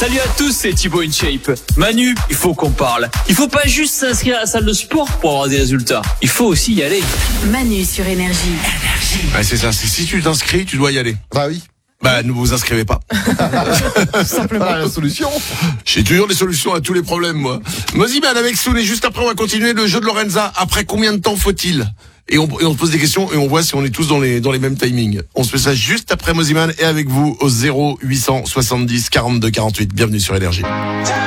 Salut à tous, c'est Thibaut InShape. Manu, il faut qu'on parle. Il faut pas juste s'inscrire à la salle de sport pour avoir des résultats. Il faut aussi y aller. Manu sur Énergie. Ouais, c'est ça, c'est si tu t'inscris, tu dois y aller. Bah oui. Bah, ne vous inscrivez pas. Simplement la solution. J'ai toujours des solutions à tous les problèmes, moi. Moziman avec Soun, et juste après, on va continuer le jeu de Lorenza. Après combien de temps faut-il? Et on se pose des questions et on voit si on est tous dans les mêmes timings. On se fait ça juste après Moziman et avec vous au 0870 42 48. Bienvenue sur Énergie.